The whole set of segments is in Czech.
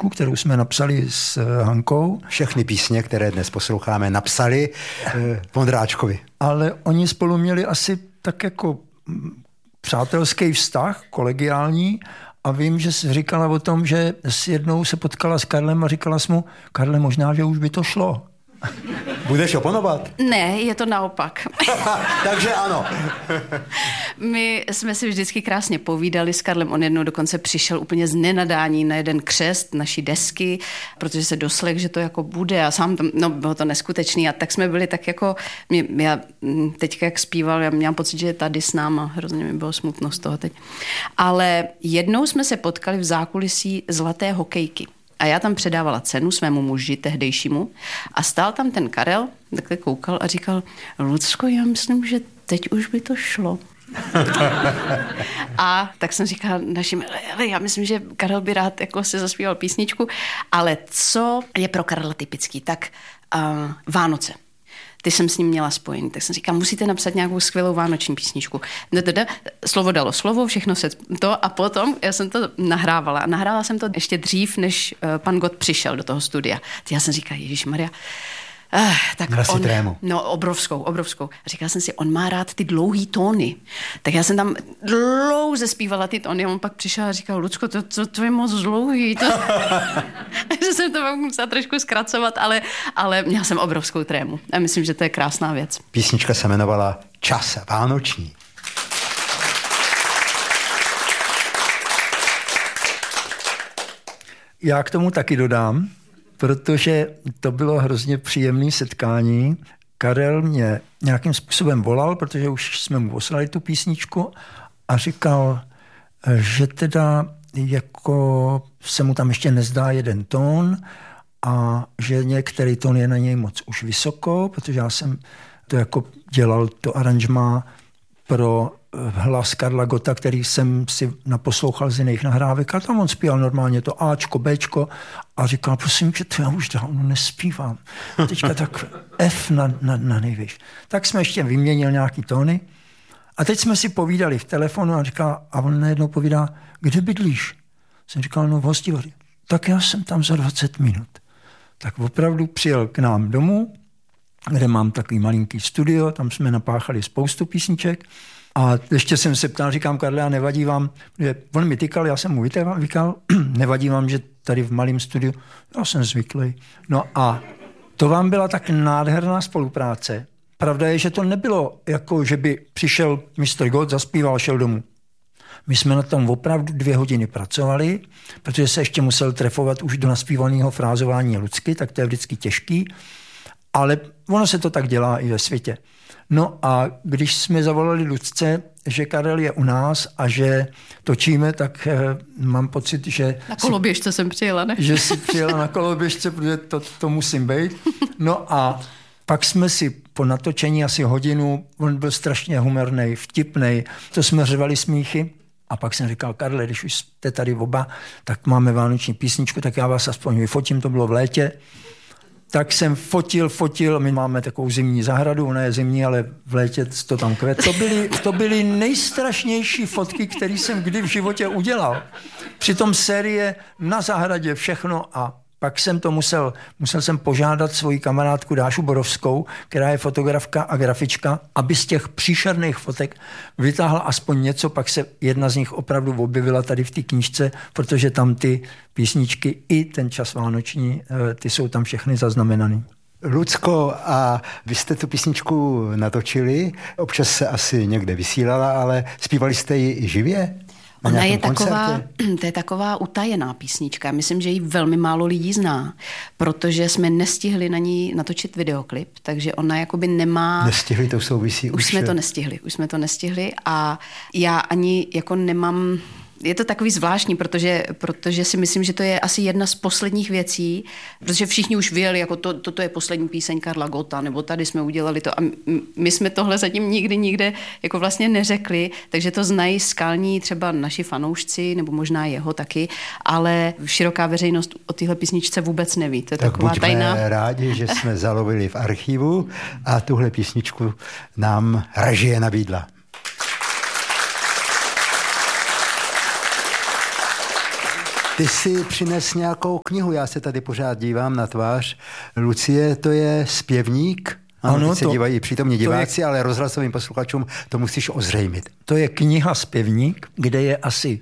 písničku, kterou jsme napsali s Hankou. Všechny písně, které dnes posloucháme, napsali Vondráčkovi. Ale oni spolu měli asi tak jako přátelský vztah, kolegiální, a vím, že jsi říkala o tom, že s jednou se potkala s Karlem a říkala jsi mu, Karle, možná, že už by to šlo. Budeš oponovat? Ne, je to naopak. Takže ano. My jsme si vždycky krásně povídali s Karlem. On jednou dokonce přišel úplně z nenadání na jeden křest naší desky, protože se doslech, že to jako bude a sám tam, no bylo to neskutečný a tak jsme byli tak jako, já teďka jak zpíval, já měla pocit, že je tady s náma, hrozně mi bylo smutno z toho teď. Ale jednou jsme se potkali v zákulisí Zlaté hokejky. A já tam předávala cenu svému muži tehdejšímu a stál tam ten Karel, takhle koukal a říkal, Lucko, já myslím, že teď už by to šlo. A tak jsem říkala našim, já myslím, že Karel by rád jako si zaspíval písničku, ale co je pro Karla typický, tak Vánoce. Ty jsem s ním měla spojený, tak jsem říkala, musíte napsat nějakou skvělou vánoční písničku. Slovo dalo slovo, všechno se to a potom já jsem to nahrávala. A nahrála jsem to ještě dřív, než pan Gott přišel do toho studia. Já jsem říkala, ježišmarja, tak on, trému. No, obrovskou. A říkala jsem si, on má rád ty dlouhý tóny. Tak já jsem tam dlouze zpívala ty tóny a on pak přišel a říkal, Lucko, to je moc dlouhý. Takže jsem to pak musela trošku zkracovat, ale měla jsem obrovskou trému. A myslím, že to je krásná věc. Písnička se jmenovala Čas vánoční. Já k tomu taky dodám, protože to bylo hrozně příjemné setkání. Karel mě nějakým způsobem volal, protože už jsme mu poslali tu písničku a říkal, že teda jako se mu tam ještě nezdá jeden tón a že některý tón je na něj moc už vysoko, protože já jsem to jako dělal to aranžmá pro hlas Karla Gotta, který jsem si naposlouchal z jiných nahrávek a tam on zpíval normálně to Ačko, Bčko a říkal, prosím, že to já už dávno nespívám. A teďka tak F na nejvíc. Tak jsme ještě vyměnili nějaký tóny a teď jsme si povídali v telefonu a on najednou povídá, kde bydlíš? Jsem říkal, no v Hostivaři. Tak já jsem tam za 20 minut. Tak opravdu přijel k nám domů, kde mám takový malinký studio, tam jsme napáchali spoustu písniček. A ještě jsem se ptal, říkám, Karle, a nevadí vám, že on mi tykal, já jsem mu vykal, nevadí vám, že tady v malém studiu, já jsem zvyklý. No a to vám byla tak nádherná spolupráce. Pravda je, že to nebylo jako, že by přišel Mr. Gott, zaspíval, šel domů. My jsme na tom opravdu 2 hodiny pracovali, protože se ještě musel trefovat už do naspívaného frázování Lucky, tak to je vždycky těžký, ale ono se to tak dělá i ve světě. No a když jsme zavolali Lucce, že Karel je u nás a že točíme, tak mám pocit, že... Na koloběžce jsem přijela, ne? Že si přijela na koloběžce, protože to musím být. No a pak jsme si po natočení asi hodinu, on byl strašně humornej, vtipnej, to jsme řvali smíchy. A pak jsem říkal, Karle, když už jste tady oba, tak máme vánoční písničku, tak já vás aspoň vyfotím, to bylo v létě. Tak jsem fotil, my máme takovou zimní zahradu, ona je zimní, ale v létě to tam kvete. To byly nejstrašnější fotky, které jsem kdy v životě udělal. Přitom série na zahradě, všechno a pak jsem to musel jsem požádat svoji kamarádku Dášu Borovskou, která je fotografka a grafička, aby z těch příšerných fotek vytáhla aspoň něco, pak se jedna z nich opravdu objevila tady v té knížce, protože tam ty písničky i ten čas vánoční, ty jsou tam všechny zaznamenaný. Lucko, a vy jste tu písničku natočili, občas se asi někde vysílala, ale zpívali jste ji i živě? Ona je taková utajená písnička. Myslím, že ji velmi málo lidí zná, protože jsme nestihli na ní natočit videoklip, takže ona jakoby nemá... Nestihli, to souvisí už jsme to nestihli a já ani jako nemám... Je to takový zvláštní, protože si myslím, že to je asi jedna z posledních věcí, protože všichni už věděli, jako toto je poslední píseň Karla Gotta, nebo tady jsme udělali to a my jsme tohle zatím nikde jako vlastně neřekli, takže to znají skalní třeba naši fanoušci, nebo možná jeho taky, ale široká veřejnost o téhle písničce vůbec neví. To je tak taková tajná. Buďme rádi, že jsme zalovili v archivu a tuhle písničku nám režie nabídla. Ty si přines nějakou knihu, já se tady pořád dívám na tvář. Lucie, to je zpěvník? Ano, se dívají přítomní diváci, ale rozhlasovým posluchačům to musíš ozřejmit. To je kniha Zpěvník, kde je asi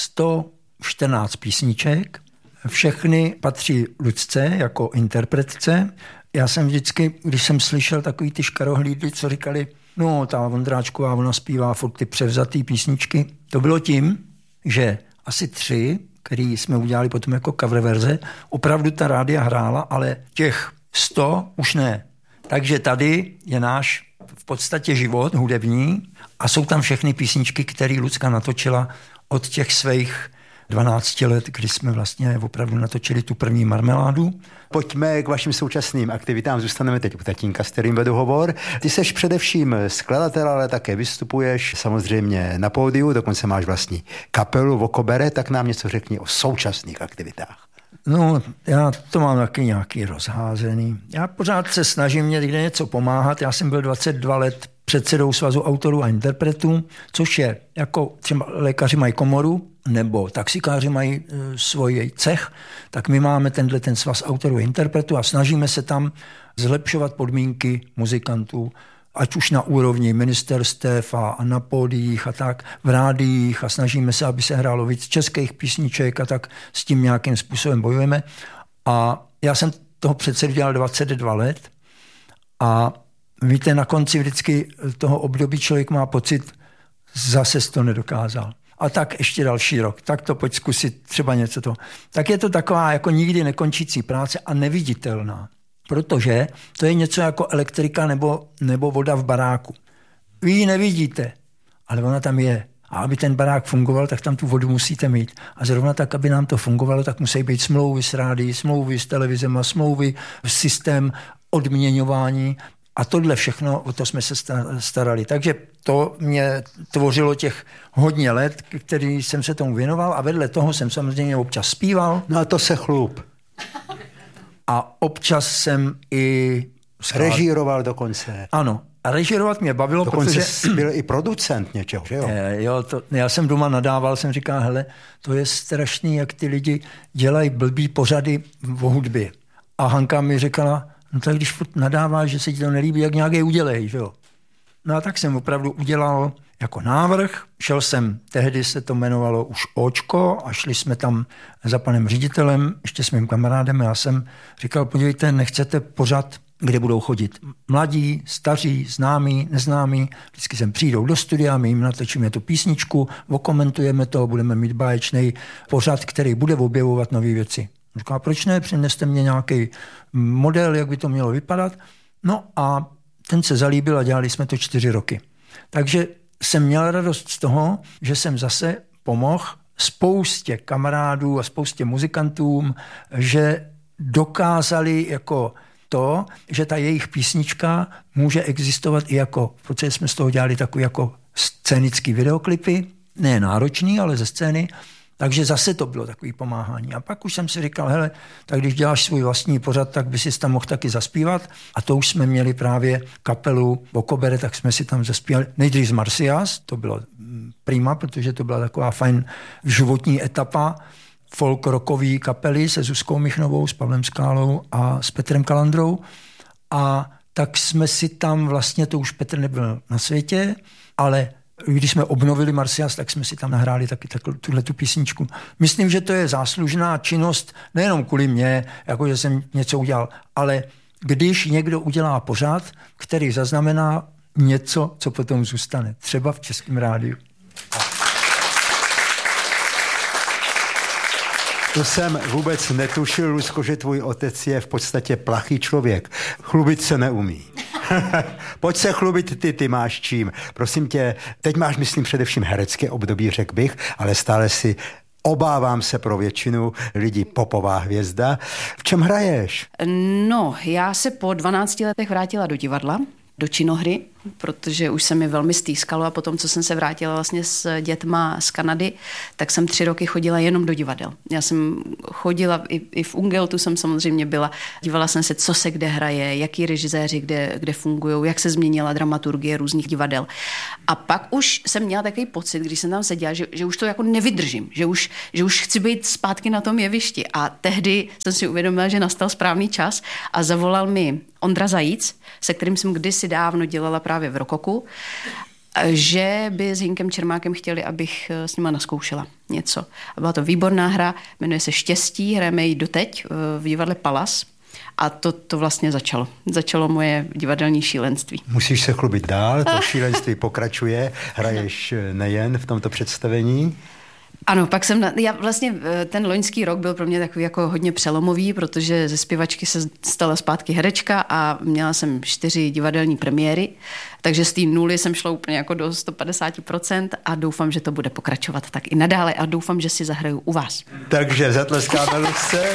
114 písniček. Všechny patří Lucce jako interpretce. Já jsem vždycky, když jsem slyšel takový ty škarohlídy, co říkali, no ta Vondráčková, ona zpívá furt ty převzatý písničky. To bylo tím, že asi 3, který jsme udělali potom jako cover verze, opravdu ta rádia hrála, ale těch 100 už ne. Takže tady je náš v podstatě život hudební a jsou tam všechny písničky, které Lucka natočila od těch svých 12 let, kdy jsme vlastně opravdu natočili tu první Marmeládu. Pojďme k vašim současným aktivitám. Zůstaneme teď u tatínka, s kterým vedu hovor. Ty seš především skladatel, ale také vystupuješ samozřejmě na pódiu, dokonce máš vlastní kapelu Vokobere, tak nám něco řekni o současných aktivitách. No, já to mám taky nějaký rozházený. Já pořád se snažím někde něco pomáhat. Já jsem byl 22 let předsedou Svazu autorů a interpretů, což je jako třeba lékaři mají komoru, nebo taxikáři mají svůj cech, tak my máme ten svaz autorů a interpretů a snažíme se tam zlepšovat podmínky muzikantů, ať už na úrovni ministerstev a na pódiích a tak, v rádiích a snažíme se, aby se hrálo víc českých písniček a tak s tím nějakým způsobem bojujeme. A já jsem toho předsedu dělal 22 let a víte, na konci vždycky toho období člověk má pocit, zase to nedokázal. A tak ještě další rok, tak to pojď zkusit třeba něco to. Tak je to taková jako nikdy nekončící práce a neviditelná. Protože to je něco jako elektrika nebo voda v baráku. Vy ji nevidíte, ale ona tam je. A aby ten barák fungoval, tak tam tu vodu musíte mít. A zrovna tak, aby nám to fungovalo, tak musí být smlouvy s rádií, smlouvy s televizema, smlouvy, systém odměňování. A tohle všechno, o to jsme se starali. Takže to mě tvořilo těch hodně let, který jsem se tomu věnoval a vedle toho jsem samozřejmě občas zpíval. No a to se chlup. A občas jsem i režíroval dokonce. Ano. A režírovat mě bavilo, dokonce protože byl i producent něčeho, že jo? Já jsem doma nadával, jsem říkal, hele, to je strašný, jak ty lidi dělají blbý pořady o hudbě. A Hanka mi říkala, no tak když nadáváš, že se ti to nelíbí, jak nějaké udělej, že jo? No a tak jsem opravdu udělal jako návrh. Šel jsem, tehdy se to jmenovalo už Očko a šli jsme tam za panem ředitelem, ještě s mým kamarádem. Já jsem říkal, podívejte, nechcete pořad, kde budou chodit mladí, staří, známí, neznámí. Vždycky sem přijdou do studia, my jim natočíme tu písničku, okomentujeme to, budeme mít báječný pořad, který bude objevovat nové věci. Říkal, proč ne, přineste mě nějaký model, jak by to mělo vypadat. No a ten se zalíbil a dělali jsme to 4 roky. Takže jsem měl radost z toho, že jsem zase pomohl spoustě kamarádů a spoustě muzikantům, že dokázali jako to, že ta jejich písnička může existovat i jako, protože jsme z toho dělali takový jako scénický videoklipy, ne náročný, ale ze scény. Takže zase to bylo takový pomáhání. A pak už jsem si říkal, hele, tak když děláš svůj vlastní pořad, tak by si tam mohl taky zaspívat. A to už jsme měli právě kapelu Vokobere, tak jsme si tam zaspívali. Nejdřív z Marcias, to bylo prima, protože to byla taková fajn životní etapa folk rockový kapely se Zuzkou Michnovou, s Pavlem Skálou a s Petrem Kalandrou. A tak jsme si tam vlastně, to už Petr nebyl na světě, ale když jsme obnovili Marcias, tak jsme si tam nahráli taky tuhletu písničku. Myslím, že to je záslužná činnost, nejenom kvůli mně, jako že jsem něco udělal, ale když někdo udělá pořad, který zaznamená něco, co potom zůstane. Třeba v Českém rádiu. To jsem vůbec netušil, Luzko, že tvůj otec je v podstatě plachý člověk. Chlubit se neumí. Pojď se chlubit ty máš čím. Prosím tě, teď máš, myslím, především herecké období, řekl bych, ale stále si, obávám se pro většinu lidí, popová hvězda. V čem hraješ? No, já se po 12 letech vrátila do divadla, do činohry protože už se mi velmi stýskalo a potom, co jsem se vrátila vlastně s dětma z Kanady, tak jsem 3 roky chodila jenom do divadel. Já jsem chodila, i v Ungeltu jsem samozřejmě byla, dívala jsem se, co se kde hraje, jaký režiséři kde fungují, jak se změnila dramaturgie různých divadel. A pak už jsem měla takový pocit, když jsem tam seděla, že už to jako nevydržím, že už chci být zpátky na tom jevišti. A tehdy jsem si uvědomila, že nastal správný čas a zavolal mi Ondra Zajíc, se kterým jsem kdysi dávno dělala právě v Rokoku, že by s Hinkem Čermákem chtěli, abych s nima naskoušela něco. A byla to výborná hra, jmenuje se Štěstí, hrajeme ji doteď v divadle Palas. A to vlastně začalo. Začalo moje divadelní šílenství. Musíš se chlubit dál, to šílenství pokračuje. Hraješ nejen v tomto představení. Ano, pak já vlastně ten loňský rok byl pro mě takový jako hodně přelomový, protože ze zpěvačky se stala zpátky herečka a měla jsem 4 divadelní premiéry, takže z té nuly jsem šla úplně jako do 150% a doufám, že to bude pokračovat tak i nadále a doufám, že si zahraju u vás. Takže zatleskáme Lucce.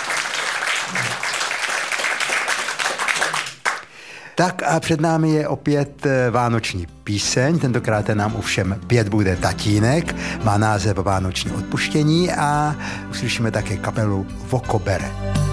Tak a před námi je opět vánoční píseň, tentokrát nám ovšem 5 bude Tatínek, má název Vánoční odpuštění a uslyšíme také kapelu Vokobere.